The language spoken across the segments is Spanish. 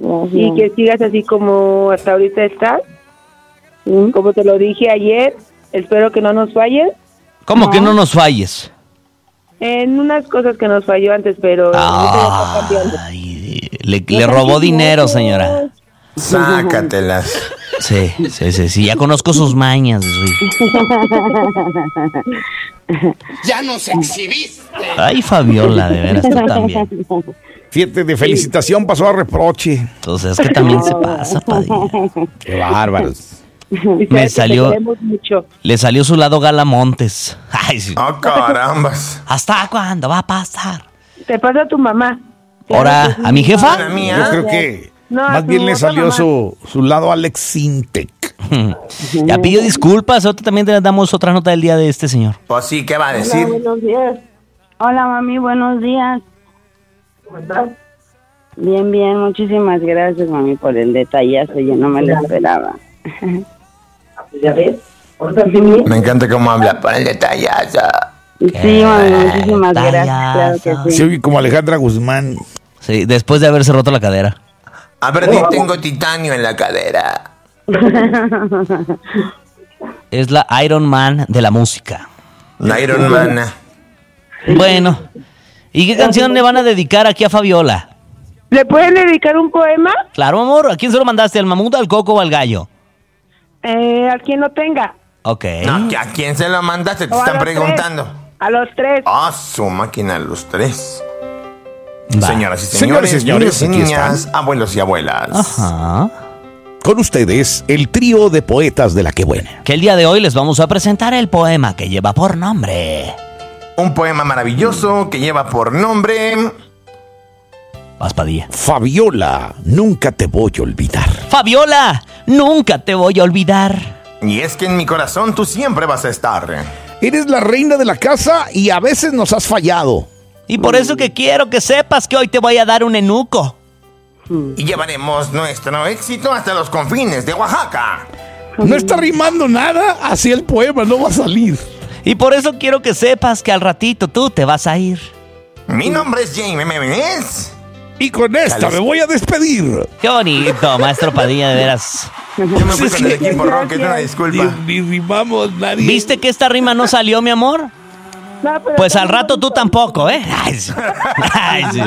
Y que sigas así como hasta ahorita estás. Como te lo dije ayer, espero que no nos falles. ¿Cómo que no nos falles? En unas cosas que nos falló antes, pero Ay, le robó dinero, señora. Sácatelas. Sí, ya conozco sus mañas, güey. ¡Ya nos exhibiste! Ay, Fabiola, de veras, tú también. Fíjate, de felicitación pasó a reproche. Entonces, es que también se pasa, Padilla. Qué bárbaros. Le salió su lado Galamontes. Ay, sí. ¡Ah, carambas! ¿Hasta cuándo va a pasar? Te pasa a tu mamá. Ahora, ¿a mi jefa? ¿A la mía? Yo creo que No, más bien le salió su lado Alex Sintek. Ya pidió disculpas. Ahorita también le damos otra nota del día de este señor. Pues sí, ¿qué va a decir? Buenos días. Hola, mami, buenos días. ¿Cómo estás? Bien, bien, muchísimas gracias, mami, por el detallazo. Yo no me lo esperaba. ¿Ya ves? Me encanta cómo habla. Por el detallazo. Sí, mami, muchísimas gracias. Claro que Se sí. oye como Alejandra Guzmán. Sí, después de haberse roto la cadera. A ver, tengo titanio en la cadera. Es la Iron Man de la música. Iron Man. Bueno, ¿y qué canción le van a dedicar aquí a Fabiola? ¿Le pueden dedicar un poema? Claro, amor. ¿A quién se lo mandaste? ¿Al mamut, al coco o al gallo? A quien lo tenga. Ok. No, ¿a quién se lo mandaste? Te O a están los preguntando. tres. A los tres. Ah, su máquina, los tres. Va. Señoras y Señores y señores, señores, niños y aquí niñas, abuelos y abuelas. Ajá. Con ustedes, el trío de poetas de La Qué Buena. Que el día de hoy les vamos a presentar el poema que lleva por nombre... Un poema maravilloso que lleva por nombre... Vas, Padilla. Fabiola, nunca te voy a olvidar. Fabiola, nunca te voy a olvidar. Y es que en mi corazón tú siempre vas a estar. Eres la reina de la casa y a veces nos has fallado. Y por eso que quiero que sepas que hoy te voy a dar un enuco. Y llevaremos nuestro éxito hasta los confines de Oaxaca. No está rimando nada, así el poema no va a salir. Y por eso quiero que sepas que al ratito tú te vas a ir. Mi nombre es James. Y con esta me voy a despedir. Qué bonito, maestro Padilla, de veras. Yo me fui con el equipo rock, es una disculpa. Ni rimamos nadie. ¿Viste que esta rima no salió, mi amor? No, pero Pues al rato tú tampoco, ¿eh? Ay, sí. Ay, sí.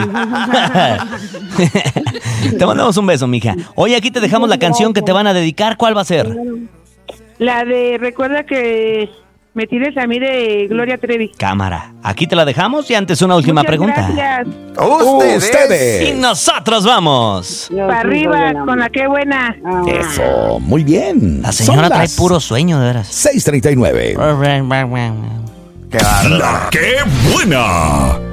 Te mandamos un beso, mija. Oye, aquí te dejamos la canción que te van a dedicar. ¿Cuál va a ser? La de recuerda que me tires a mí de Gloria Trevi. Cámara. Aquí te la dejamos y antes una última Muchas pregunta. Gracias. Ustedes. Y nosotros vamos. Para arriba con La Qué Buena. Eso, muy bien. La señora Son trae las puro sueño, de veras. 6:39. Qué bárbaro. ¡La Qué Buena!